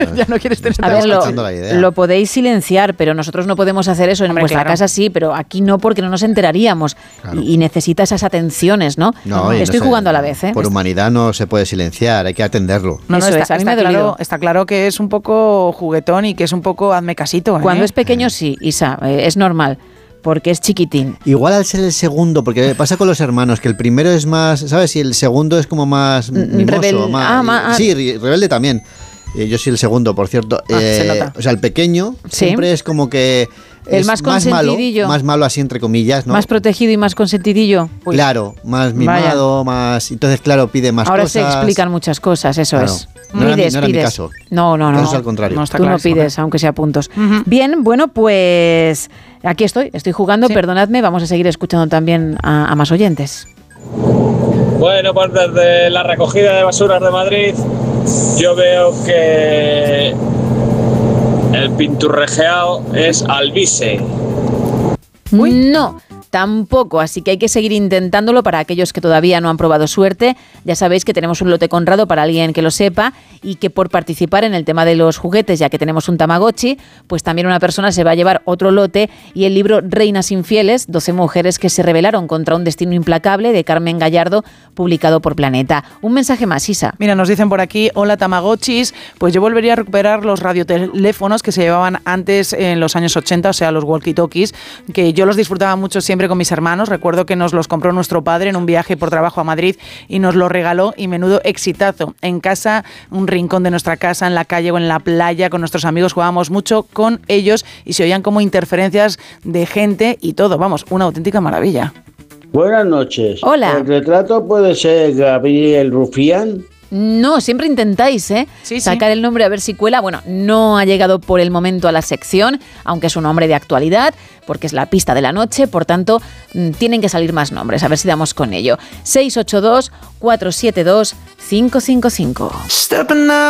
Ya no quieres tener... A ver, la idea. lo podéis silenciar, pero nosotros no podemos hacer eso. En vuestra casa sí, pero aquí no, porque no nos enteraríamos. Claro. Y necesita esas atenciones, ¿no? Estoy jugando a la vez, ¿eh? Por humanidad no se puede silenciar, hay que atenderlo. No, está claro que es un poco juguetón y que es un poco hazme casito, ¿eh? Cuando es pequeño sí, Isa, es normal. Porque es chiquitín. Igual al ser el segundo, porque pasa con los hermanos, que el primero es más, ¿sabes? Y el segundo es como más mimoso. Sí, rebelde también. Yo soy el segundo, por cierto. Se nota. O sea, el pequeño siempre es como que... El más consentidillo. Más malo así, entre comillas, ¿no? Más protegido y más consentidillo. Uy. Claro, más mimado, más... Entonces, claro, pide más Ahora cosas. Ahora se explican muchas cosas, eso es. No era mi caso. No. Eso es al contrario. No, tú no pides, aunque sea puntos. Bien, bueno, pues aquí estoy jugando, perdonadme, vamos a seguir escuchando también a más oyentes. Bueno, pues desde la recogida de basuras de Madrid, yo veo que el pinturrejeado es albise. No, tampoco, así que hay que seguir intentándolo para aquellos que todavía no han probado suerte. Ya sabéis que tenemos un lote conrado para alguien que lo sepa y que por participar en el tema de los juguetes, ya que tenemos un Tamagotchi, pues también una persona se va a llevar otro lote y el libro Reinas infieles, 12 mujeres que se rebelaron contra un destino implacable, de Carmen Gallardo, publicado por Planeta. Un mensaje más, Isa. Mira, nos dicen por aquí, hola Tamagotchis, pues yo volvería a recuperar los radioteléfonos que se llevaban antes en los años 80, o sea, los walkie-talkies, que yo los disfrutaba mucho siempre con mis hermanos. Recuerdo que nos los compró nuestro padre en un viaje por trabajo a Madrid y nos los regaló, y menudo exitazo. En casa, un rincón de nuestra casa, en la calle o en la playa, con nuestros amigos jugábamos mucho con ellos y se oían como interferencias de gente y todo. Vamos, una auténtica maravilla. Buenas noches. Hola. ¿El retrato puede ser Gabriel Rufián? No, siempre intentáis, sacar el nombre a ver si cuela. Bueno, no ha llegado por el momento a la sección, aunque es un nombre de actualidad, porque es la pista de la noche, por tanto, tienen que salir más nombres, a ver si damos con ello. 682-472-555.